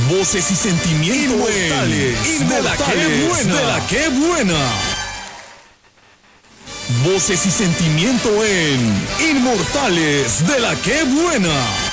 Voces y sentimientos inmortales de la que buena. De la que buena. Voces y sentimiento en Inmortales de la que buena.